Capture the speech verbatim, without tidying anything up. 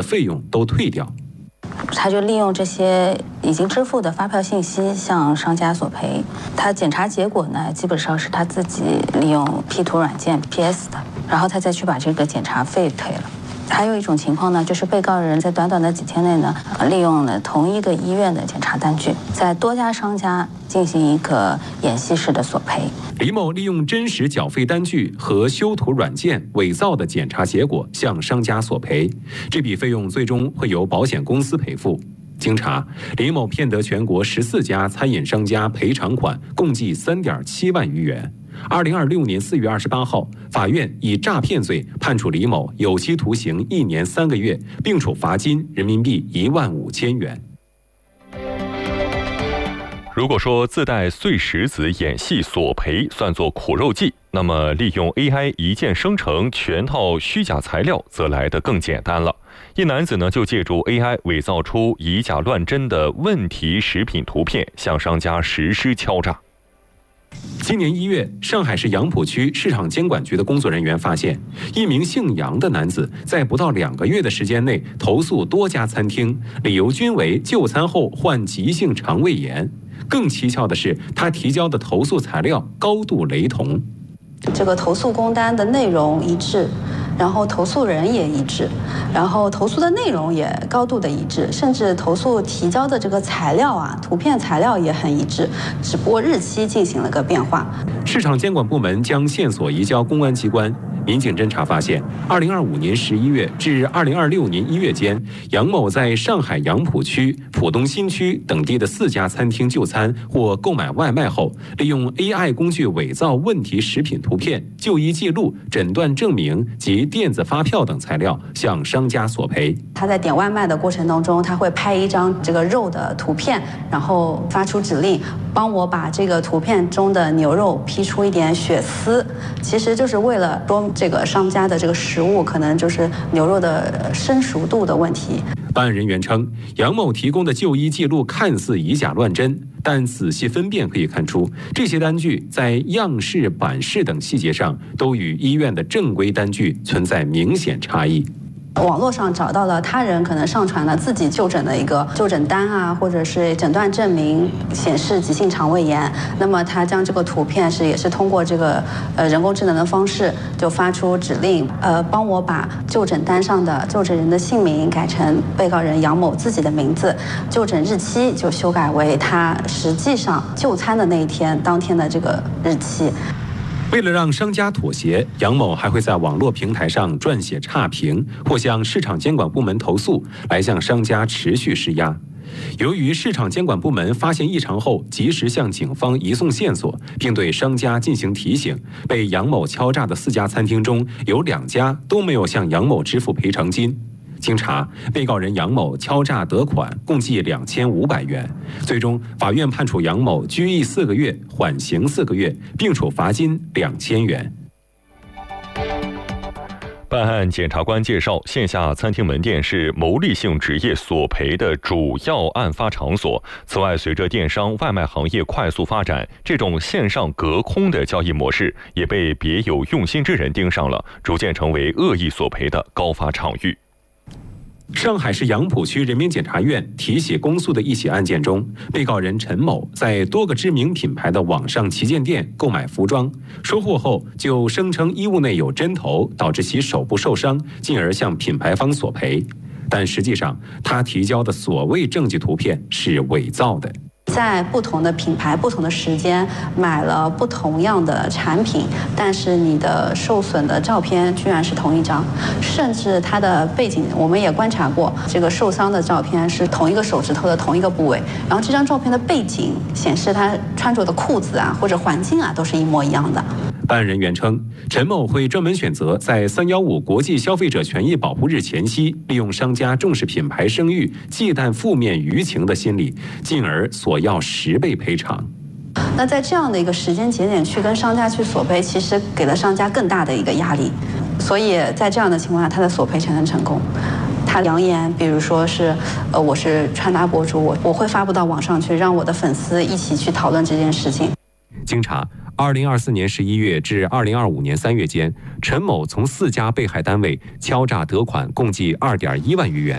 费用都退掉。 他就利用这些已经支付的发票信息向商家索赔。他检查结果呢，基本上是他自己利用 P 图软件 P S 的，然后他再去把这个检查费退了。还有一种情况呢，就是被告人在短短的几天内呢，利用了同一个医院的检查单据，在多家商家进行一个演戏式的索赔。 李某利用真实缴费单据和修图软件伪造的检查结果向商家索赔，这笔费用最终会由保险公司赔付。经查，李某骗得全国十四家餐饮商家赔偿款共计三点七万余元。二零二六年四月二十八号，法院以诈骗罪判处李某有期徒刑一年三个月，并处罚金人民币一万五千元。 如果说自带碎石子演戏索赔算作苦肉计，那么利用 A I 一键生成全套虚假材料则来得更简单了。一男子呢就借助 A I 伪造出以假乱真的问题食品图片，向商家实施敲诈。 今年一月，上海市杨浦区市场监管局的工作人员发现，一名姓杨的男子在不到两个月的时间内投诉多家餐厅，理由均为就餐后患急性肠胃炎。更蹊跷的是，他提交的投诉材料高度雷同， 这个投诉工单的内容一致，然后投诉人也一致，然后投诉的内容也高度的一致，甚至投诉提交的这个材料啊，图片材料也很一致，只不过日期进行了个变化。 市场监管部门将线索移交公安机关。民警侦查发现，二零二五年十一月至二零二六年一月间，杨某在上海杨浦区、浦东新区等地的四家餐厅就餐或购买外卖后，利用 A I 工具伪造问题食品图片、就医记录、诊断证明及电子发票等材料，向商家索赔。 他在点外卖的过程当中，他会拍一张这个肉的图片，然后发出指令，帮我把这个图片中的牛肉批出一点血丝，其实就是为了说这个商家的这个食物可能就是牛肉的生熟度的问题。 办案人员称，杨某提供的就医记录看似以假乱真，但仔细分辨可以看出，这些单据在样式、版式等细节上都与医院的正规单据存在明显差异。 网络上找到了他人可能上传了自己就诊的一个就诊单啊，或者是诊断证明，显示急性肠胃炎。那么他将这个图片是也是通过这个呃人工智能的方式，就发出指令，呃，帮我把就诊单上的就诊人的姓名改成被告人杨某自己的名字，就诊日期就修改为他实际上就餐的那一天当天的这个日期。 为了让商家妥协，杨某还会在网络平台上撰写差评，或向市场监管部门投诉，来向商家持续施压。由于市场监管部门发现异常后，及时向警方移送线索，并对商家进行提醒，被杨某敲诈的四家餐厅中有两家都没有向杨某支付赔偿金。经查，被告人杨某敲诈得款共计两千五百元。最终，法院判处杨某拘役四个月，缓刑四个月，并处罚金两千元。 办案检察官介绍，线下餐厅门店是牟利性职业索赔的主要案发场所。此外，随着电商外卖行业快速发展，这种线上隔空的交易模式也被别有用心之人盯上了，逐渐成为恶意索赔的高发场域。 上海市杨浦区人民检察院提起公诉的一起案件中，被告人陈某在多个知名品牌的网上旗舰店购买服装，收货后就声称衣物内有针头，导致其手部受伤，进而向品牌方索赔。但实际上，他提交的所谓证据图片是伪造的。 在不同的品牌、不同的时间买了不同样的产品，但是你的受损的照片居然是同一张，甚至它的背景我们也观察过，这个受伤的照片是同一个手指头的同一个部位，然后这张照片的背景显示他穿着的裤子啊或者环境啊都是一模一样的。 办案人员称，陈某会专门选择在三一五国际消费者权益保护日前夕，利用商家重视品牌声誉、忌惮负面舆情的心理，进而索要十倍赔偿。 那在这样的一个时间节点去跟商家去索赔，其实给了商家更大的一个压力，所以在这样的情况下，他的索赔才能成功。他扬言，比如说是，呃，我是穿搭博主，我我会发布到网上去，让我的粉丝一起去讨论这件事情。 经查，二零二四年十一月至二零二五年三月间，陈某从四家被害单位敲诈得款共计二点一万余元。